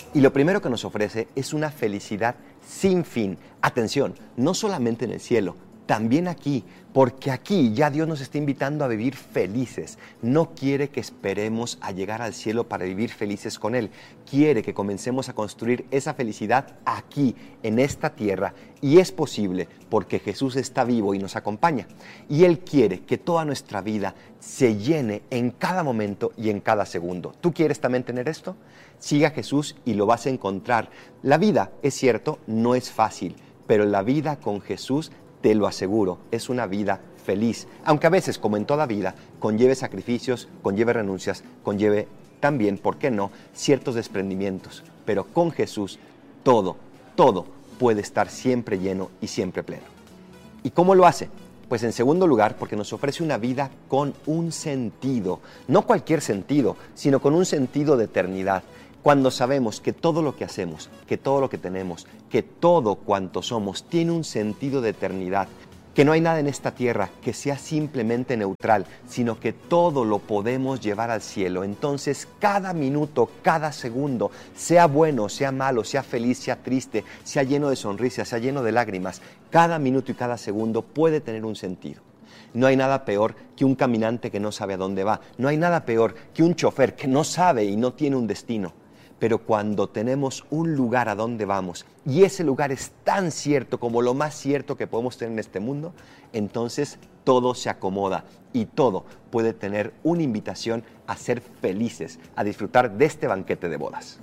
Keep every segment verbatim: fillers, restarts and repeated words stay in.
Y lo primero que nos ofrece es una felicidad sin fin. Atención, no solamente en el cielo, también aquí, porque aquí ya Dios nos está invitando a vivir felices. No quiere que esperemos a llegar al cielo para vivir felices con Él. Quiere que comencemos a construir esa felicidad aquí, en esta tierra. Y es posible porque Jesús está vivo y nos acompaña. Y Él quiere que toda nuestra vida se llene en cada momento y en cada segundo. ¿Tú quieres también tener esto? Siga a Jesús y lo vas a encontrar. La vida, es cierto, no es fácil, pero la vida con Jesús, te lo aseguro, es una vida feliz. Aunque a veces, como en toda vida, conlleve sacrificios, conlleve renuncias, conlleve también, ¿por qué no?, ciertos desprendimientos. Pero con Jesús, todo, todo puede estar siempre lleno y siempre pleno. ¿Y cómo lo hace? Pues en segundo lugar, porque nos ofrece una vida con un sentido. No cualquier sentido, sino con un sentido de eternidad. Cuando sabemos que todo lo que hacemos, que todo lo que tenemos, que todo cuanto somos tiene un sentido de eternidad, que no hay nada en esta tierra que sea simplemente neutral, sino que todo lo podemos llevar al cielo. Entonces, cada minuto, cada segundo, sea bueno, sea malo, sea feliz, sea triste, sea lleno de sonrisas, sea lleno de lágrimas, cada minuto y cada segundo puede tener un sentido. No hay nada peor que un caminante que no sabe a dónde va. No hay nada peor que un chofer que no sabe y no tiene un destino. Pero cuando tenemos un lugar a donde vamos y ese lugar es tan cierto como lo más cierto que podemos tener en este mundo, entonces todo se acomoda y todo puede tener una invitación a ser felices, a disfrutar de este banquete de bodas.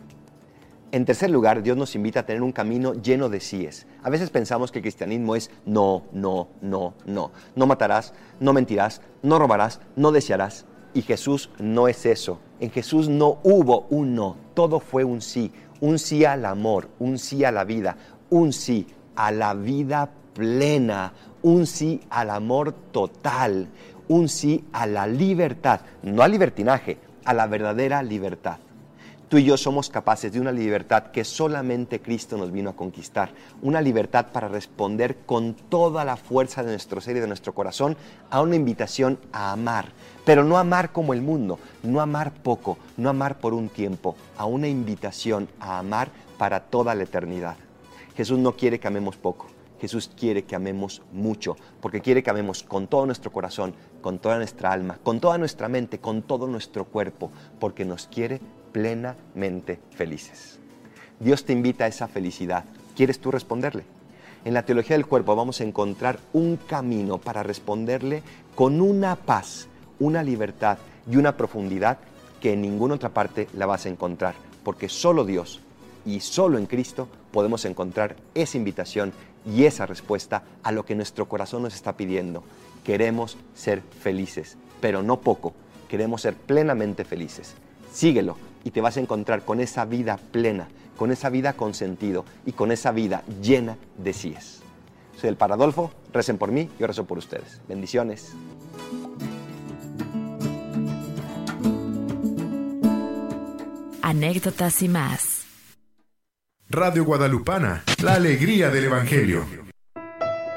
En tercer lugar, Dios nos invita a tener un camino lleno de síes. A veces pensamos que el cristianismo es no, no, no, no. No matarás, no mentirás, no robarás, no desearás. Y Jesús no es eso. En Jesús no hubo un no, todo fue un sí. Un sí al amor, un sí a la vida, un sí a la vida plena, un sí al amor total, un sí a la libertad, no al libertinaje, a la verdadera libertad. Tú y yo somos capaces de una libertad que solamente Cristo nos vino a conquistar. Una libertad para responder con toda la fuerza de nuestro ser y de nuestro corazón a una invitación a amar. Pero no amar como el mundo, no amar poco, no amar por un tiempo, a una invitación a amar para toda la eternidad. Jesús no quiere que amemos poco. Jesús quiere que amemos mucho, porque quiere que amemos con todo nuestro corazón, con toda nuestra alma, con toda nuestra mente, con todo nuestro cuerpo, porque nos quiere plenamente felices. Dios te invita a esa felicidad. ¿Quieres tú responderle? En la teología del cuerpo vamos a encontrar un camino para responderle con una paz, una libertad y una profundidad que en ninguna otra parte la vas a encontrar, porque solo Dios y solo en Cristo podemos encontrar esa invitación y esa respuesta a lo que nuestro corazón nos está pidiendo. Queremos ser felices, pero no poco, queremos ser plenamente felices. Síguelo y te vas a encontrar con esa vida plena, con esa vida con sentido y con esa vida llena de síes. Soy el Padre Adolfo, recen por mí, yo rezo por ustedes. Bendiciones. Anécdotas y más. Radio Guadalupana, la alegría del Evangelio.